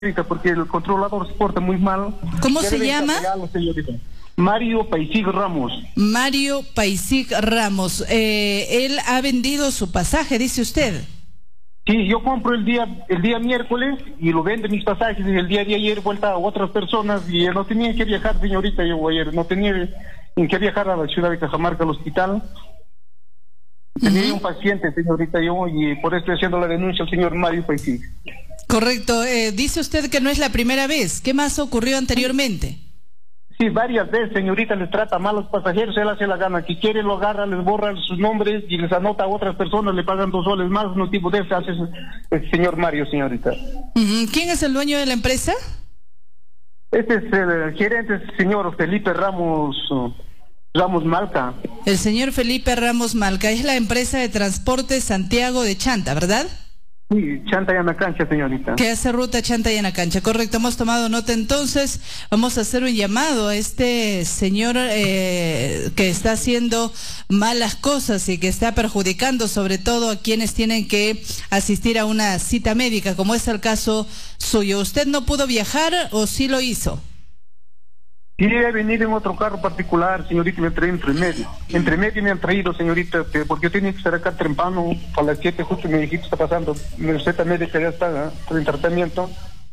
porque el controlador se porta muy mal. ¿Cómo se llama? Mario Paisig Ramos. Mario Paisig Ramos. Él ha vendido su pasaje, dice usted. Sí, yo compro el día miércoles y lo vende mis pasajes, y el día de ayer vuelta a otras personas y no tenía que viajar, señorita, yo ayer no tenía en que viajar a la ciudad de Cajamarca, al hospital. Tenía un paciente, señorita, yo, y por eso estoy haciendo la denuncia al señor Mario Paisig. Correcto. Dice usted que no es la primera vez. ¿Qué más ocurrió anteriormente? Sí, varias veces, señorita, les trata mal a los pasajeros, él hace la gana, que quiere lo agarra, les borra sus nombres y les anota a otras personas, le pagan 2 soles más, no tipo de eso hace el señor Mario, señorita. ¿Quién es el dueño de la empresa? Este es el gerente, es el señor Felipe Ramos Malca. El señor Felipe Ramos Malca, es la empresa de transporte Santiago de Chanta, ¿verdad? Sí, Chanta y Anacancha, señorita. Que hace ruta Chanta y Anacancha, correcto, hemos tomado nota. Entonces vamos a hacer un llamado a este señor que está haciendo malas cosas y que está perjudicando sobre todo a quienes tienen que asistir a una cita médica, como es el caso suyo. ¿Usted no pudo viajar o sí lo hizo? Quería venir en otro carro particular, señorita, y me traí entre medio. Entre medio me han traído, señorita, porque yo tenía que estar acá temprano, a las 7 justo me dijiste, está pasando, mi receta médica ya está en tratamiento.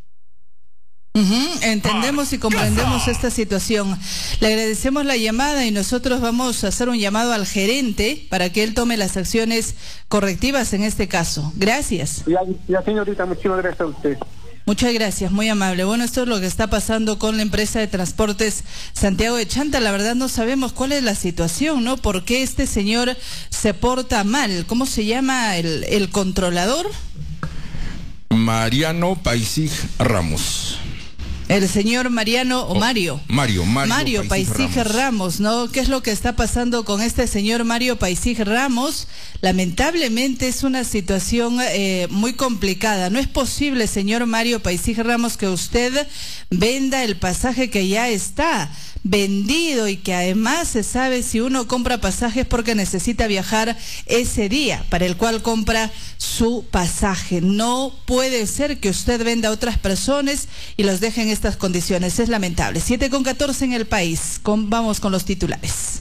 Entendemos y comprendemos esta situación. Le agradecemos la llamada y nosotros vamos a hacer un llamado al gerente para que él tome las acciones correctivas en este caso. Gracias. Ya señorita, muchísimas gracias a usted. Muchas gracias, muy amable. Bueno, esto es lo que está pasando con la empresa de transportes Santiago de Chanta. La verdad no sabemos cuál es la situación, ¿no? ¿Por qué este señor se porta mal? ¿Cómo se llama el controlador? Mariano Paisig Ramos. El señor Mariano o Mario. Mario Paisig Ramos, ¿no? ¿Qué es lo que está pasando con este señor Mario Paisig Ramos? Lamentablemente es una situación muy complicada. No es posible, señor Mario Paisig Ramos, que usted venda el pasaje que ya está vendido y que además se sabe si uno compra pasajes porque necesita viajar ese día para el cual compra su pasaje. No puede ser que usted venda a otras personas y los deje en estas condiciones. Es lamentable. 7:14 en el país. Vamos con los titulares.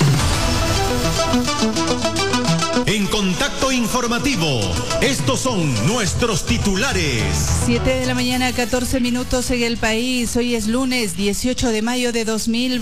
En Contacto Informativo, estos son nuestros titulares. 7:14 en el país. Hoy es lunes 18 de mayo de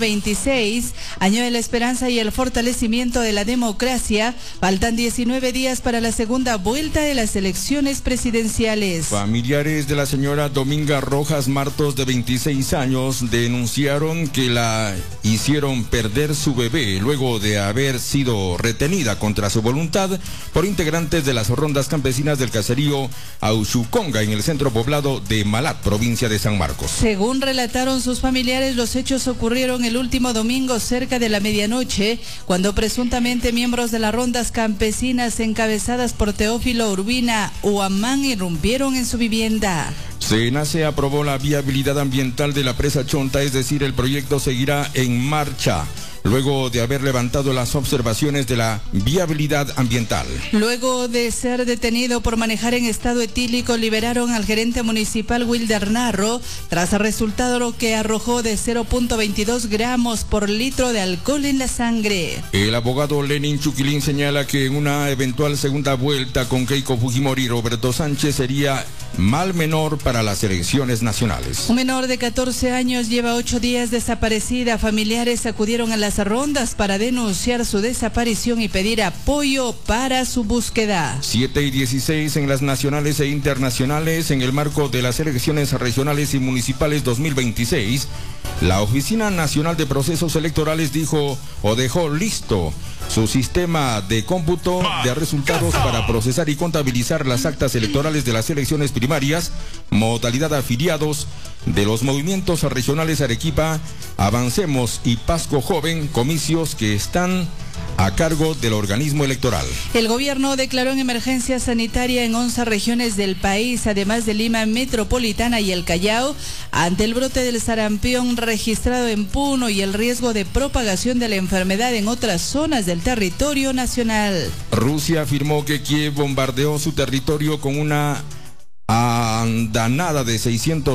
2026, año de la esperanza y el fortalecimiento de la democracia. Faltan 19 días para la segunda vuelta de las elecciones presidenciales. Familiares de la señora Dominga Rojas Martos, de 26 años, denunciaron que la hicieron perder su bebé luego de haber sido retenida contra su voluntad por integrantes de las rondas campesinas del caserío Auchuconga en el centro poblado de Malat, provincia de San Marcos. Según relataron sus familiares, los hechos ocurrieron el último domingo cerca de la medianoche, cuando presuntamente miembros de las rondas campesinas encabezadas por Teófilo Urbina Huamán irrumpieron en su vivienda. SENACE aprobó la viabilidad ambiental de la presa Chonta, es decir, el proyecto seguirá en marcha luego de haber levantado las observaciones de la viabilidad ambiental. Luego de ser detenido por manejar en estado etílico, liberaron al gerente municipal Wilder Narro tras el resultado que arrojó de 0.22 gramos por litro de alcohol en la sangre. El abogado Lenin Chuquilín señala que en una eventual segunda vuelta con Keiko Fujimori, Roberto Sánchez sería mal menor para las elecciones nacionales. Un menor de 14 años lleva 8 días desaparecida. Familiares acudieron a las rondas para denunciar su desaparición y pedir apoyo para su búsqueda. 7:16 en las nacionales e internacionales. En el marco de las elecciones regionales y municipales 2026, la Oficina Nacional de Procesos Electorales dejó listo su sistema de cómputo de resultados para procesar y contabilizar las actas electorales de las elecciones primarias, modalidad afiliados de los movimientos regionales Arequipa, Avancemos y Pasco Joven, comicios que están a cargo del organismo electoral. El gobierno declaró en emergencia sanitaria en 11 regiones del país, además de Lima Metropolitana y el Callao, ante el brote del sarampión registrado en Puno y el riesgo de propagación de la enfermedad en otras zonas del territorio nacional. Rusia afirmó que Kiev bombardeó su territorio con una andanada de 600